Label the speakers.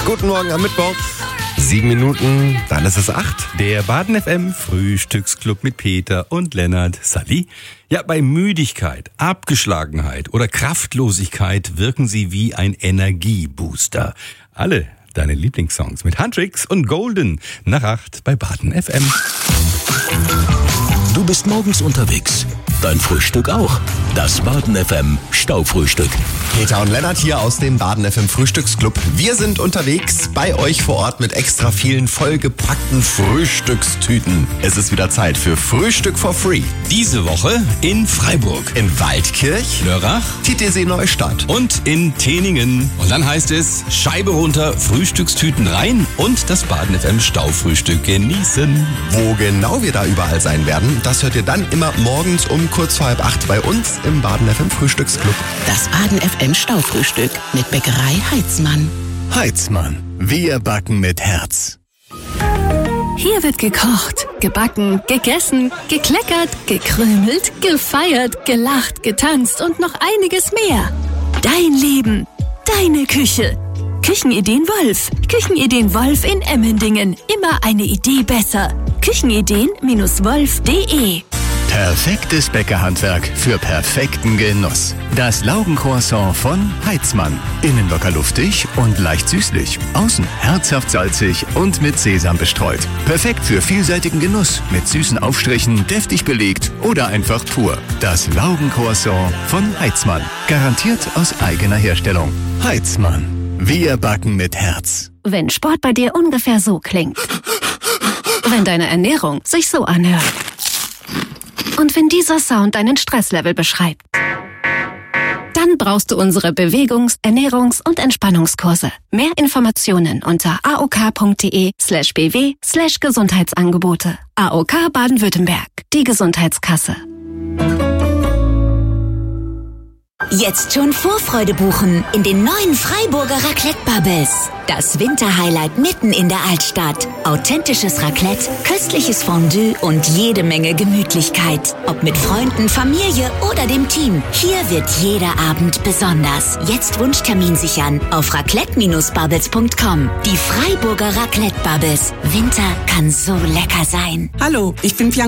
Speaker 1: Guten Morgen am Mittwoch. 7 Minuten, dann ist es 8.
Speaker 2: Der Baden FM Frühstücksclub mit Peter und Lennart. Sally? Ja, bei Müdigkeit, Abgeschlagenheit oder Kraftlosigkeit wirken sie wie ein Energiebooster. Alle deine Lieblingssongs mit Handtricks und Golden nach 8 bei Baden FM.
Speaker 3: Du bist morgens unterwegs. Dein Frühstück auch. Das Baden FM Staufrühstück.
Speaker 1: Peter und Lennart hier aus dem Baden FM Frühstücksclub. Wir sind unterwegs bei euch vor Ort mit extra vielen vollgepackten Frühstückstüten. Es ist wieder Zeit für Frühstück for Free.
Speaker 2: Diese Woche in Freiburg,
Speaker 1: In Waldkirch,
Speaker 2: Lörrach
Speaker 1: Titisee Neustadt.
Speaker 2: und in Teningen. Und dann heißt es Scheibe runter, Frühstückstüten rein und das Baden FM Staufrühstück genießen.
Speaker 1: Wo genau wir da überall sein werden, das hört ihr dann immer morgens um kurz vor 7:30 bei uns im Baden FM Frühstücksclub.
Speaker 4: Das Baden FM Staufrühstück mit Bäckerei Heitzmann.
Speaker 3: Heitzmann. Wir backen mit Herz.
Speaker 5: Hier wird gekocht, gebacken, gegessen, gekleckert, gekrümelt, gefeiert, gelacht, getanzt und noch einiges mehr. Dein Leben, deine Küche. Küchenideen Wolf. Küchenideen Wolf in Emmendingen. Immer eine Idee besser. Küchenideen-wolf.de.
Speaker 3: Perfektes Bäckerhandwerk für perfekten Genuss. Das Laugencroissant von Heitzmann. Innen locker luftig und leicht süßlich. Außen herzhaft salzig und mit Sesam bestreut. Perfekt für vielseitigen Genuss. Mit süßen Aufstrichen, deftig belegt oder einfach pur. Das Laugencroissant von Heitzmann. Garantiert aus eigener Herstellung. Heitzmann. Wir backen mit Herz.
Speaker 5: Wenn Sport bei dir ungefähr so klingt. Wenn deine Ernährung sich so anhört. Und wenn dieser Sound deinen Stresslevel beschreibt, dann brauchst du unsere Bewegungs-, Ernährungs- und Entspannungskurse. Mehr Informationen unter aok.de/bw/Gesundheitsangebote. AOK Baden-Württemberg, die Gesundheitskasse.
Speaker 6: Jetzt schon Vorfreude buchen in den neuen Freiburger Raclette Bubbles. Das Winterhighlight mitten in der Altstadt. Authentisches Raclette, köstliches Fondue und jede Menge Gemütlichkeit. Ob mit Freunden, Familie oder dem Team. Hier wird jeder Abend besonders. Jetzt Wunschtermin sichern auf raclette-bubbles.com. Die Freiburger Raclette Bubbles. Winter kann so lecker sein.
Speaker 4: Hallo, ich bin